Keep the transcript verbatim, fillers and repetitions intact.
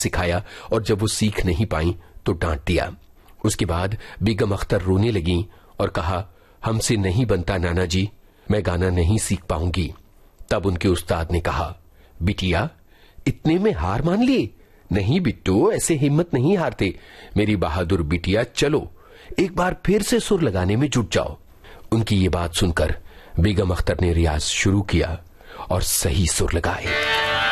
सिखाया और जब वो सीख नहीं पाई तो डांट दिया। उसके बाद बेगम अख्तर रोने लगी और कहा, हमसे नहीं बनता नाना जी, मैं गाना नहीं सीख पाऊंगी। तब उनके उस्ताद ने कहा, बिटिया इतने में हार मान लिए? नहीं बिट्टू, ऐसे हिम्मत नहीं हारते। मेरी बहादुर बिटिया, चलो एक बार फिर से सुर लगाने में जुट जाओ। उनकी ये बात सुनकर बेगम अख्तर ने रियाज शुरू किया और सही सुर लगाए।